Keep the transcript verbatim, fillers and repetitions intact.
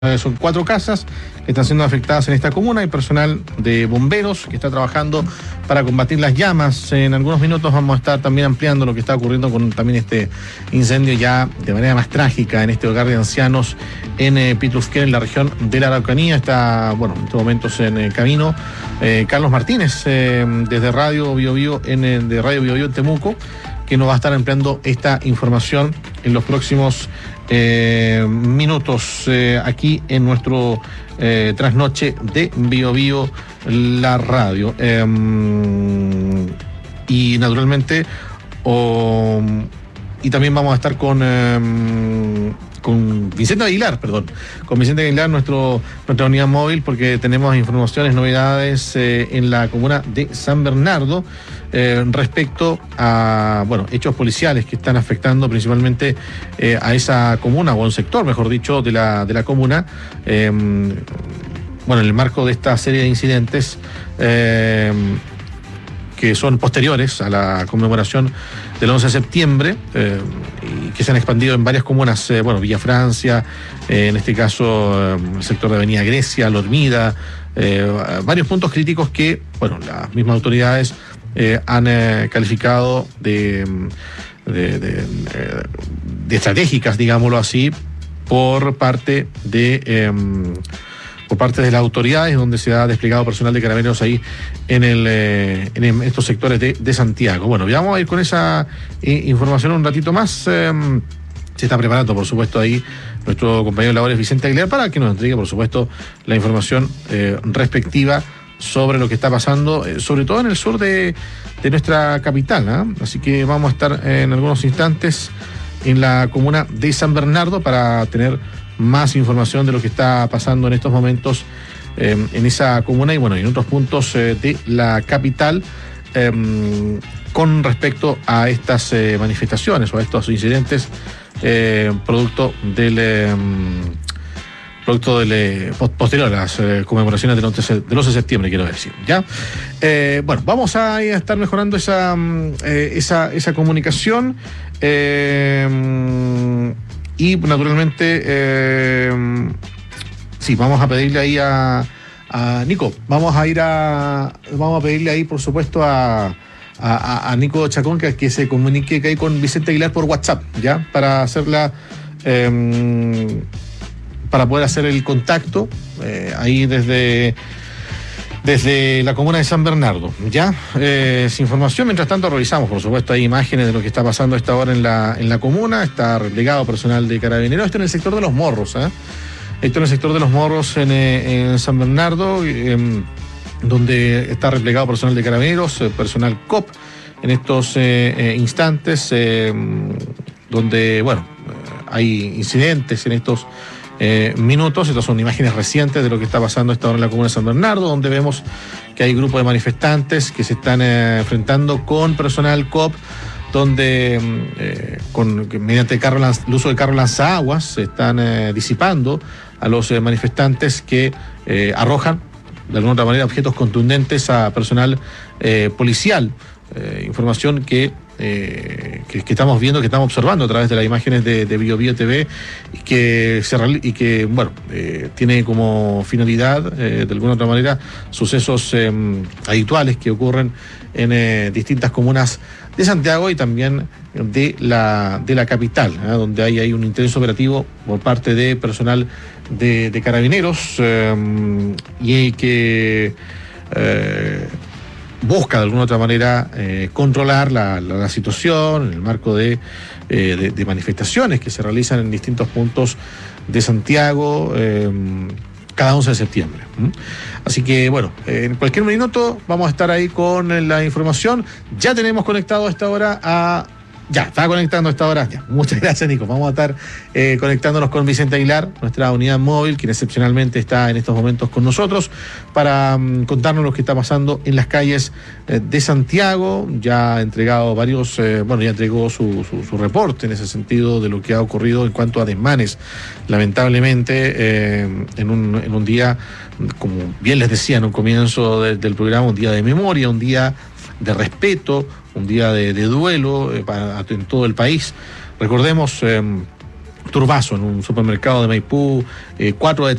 Eh, Son cuatro casas que están siendo afectadas en esta comuna. Hay personal de bomberos que está trabajando para combatir las llamas. En algunos minutos vamos a estar también ampliando lo que está ocurriendo con también este incendio ya de manera más trágica en este hogar de ancianos en eh, Pitrufquén, en la región de la Araucanía. Está, bueno, en estos momentos en eh, camino eh, Carlos Martínez eh, desde Radio Bio Bio en, eh, de Radio Bio Bio en Temuco, que nos va a estar ampliando esta información en los próximos eh, minutos eh, aquí en nuestro eh, trasnoche de Bio Bio, la radio. Eh, y naturalmente, oh, y también vamos a estar con... Eh, con Vicente Aguilar, perdón, con Vicente Aguilar, nuestro, nuestra unidad móvil, porque tenemos informaciones, novedades eh, en la comuna de San Bernardo eh, respecto a, bueno, hechos policiales que están afectando principalmente eh, a esa comuna, o a un sector, mejor dicho, de la, de la comuna, eh, bueno, en el marco de esta serie de incidentes eh, que son posteriores a la conmemoración del once de septiembre, eh, y que se han expandido en varias comunas, eh, bueno, Villa Francia, eh, en este caso eh, el sector de Avenida Grecia, La Hormida, eh, varios puntos críticos que, bueno, las mismas autoridades eh, han eh, calificado de, de, de, de estratégicas, digámoslo así, por parte de... Eh, por parte de las autoridades, donde se ha desplegado personal de carabineros ahí en, el, eh, en estos sectores de, de Santiago. Bueno, ya vamos a ir con esa eh, información un ratito más. Eh, se está preparando, por supuesto, ahí nuestro compañero de labores Vicente Aguilar para que nos entregue, por supuesto, la información eh, respectiva sobre lo que está pasando, eh, sobre todo en el sur de, de nuestra capital, ¿eh? Así que vamos a estar eh, en algunos instantes en la comuna de San Bernardo para tener más información de lo que está pasando en estos momentos eh, en esa comuna y, bueno, en otros puntos eh, de la capital eh, con respecto a estas eh, manifestaciones o a estos incidentes eh, producto del eh, producto del eh, posterior a las eh, conmemoraciones del once de septiembre, quiero decir, ¿ya? Eh, bueno, vamos a estar mejorando esa, eh, esa, esa comunicación eh, y naturalmente, eh, sí, vamos a pedirle ahí a, a Nico, vamos a ir a, vamos a pedirle ahí, por supuesto, a, a, a Nico Chacón que, que se comunique que hay con Vicente Aguilar por WhatsApp, ¿ya? Para hacerla, eh, para poder hacer el contacto eh, ahí desde... desde la comuna de San Bernardo, ¿ya? Eh, sin información, mientras tanto revisamos, por supuesto, hay imágenes de lo que está pasando a esta hora en la, en la comuna. Está replegado personal de carabineros, esto en el sector de Los Morros, ¿eh? Esto en el sector de Los Morros en, en San Bernardo, eh, donde está replegado personal de carabineros, eh, personal C O P, en estos eh, eh, instantes, eh, donde, bueno, eh, hay incidentes en estos Eh, minutos. Estas son imágenes recientes de lo que está pasando a esta hora en la comuna de San Bernardo, donde vemos que hay grupos de manifestantes que se están eh, enfrentando con personal C O P, donde eh, con, mediante el, carro, el uso del carro lanzaguas se están eh, disipando a los eh, manifestantes que eh, arrojan de alguna otra manera objetos contundentes a personal eh, policial. Eh, información que Eh, que, que estamos viendo, que estamos observando a través de las imágenes de, de Bio Bio T V y que, se, y que bueno, eh, tiene como finalidad, eh, de alguna otra manera, sucesos eh, habituales que ocurren en eh, distintas comunas de Santiago y también de la, de la capital, ¿eh? Donde hay, hay un intenso operativo por parte de personal de, de carabineros eh, y que... Eh, busca de alguna otra manera eh, controlar la, la, la situación en el marco de, eh, de, de manifestaciones que se realizan en distintos puntos de Santiago eh, cada once de septiembre. ¿Mm? Así que, bueno, eh, en cualquier minuto vamos a estar ahí con la información. Ya tenemos conectado a esta hora a... Ya, estaba conectando a esta hora. Ya, muchas gracias, Nico. Vamos a estar eh, conectándonos con Vicente Aguilar, nuestra unidad móvil, quien excepcionalmente está en estos momentos con nosotros, para um, contarnos lo que está pasando en las calles eh, de Santiago. Ya ha entregado varios, eh, bueno, ya entregó su, su, su reporte en ese sentido de lo que ha ocurrido en cuanto a desmanes. Lamentablemente, eh, en, un, en un día, como bien les decía en un comienzo de, del programa, un día de memoria, un día de respeto, un día de, de duelo eh, para, en todo el país. Recordemos eh, turbazo en un supermercado de Maipú, eh, cuatro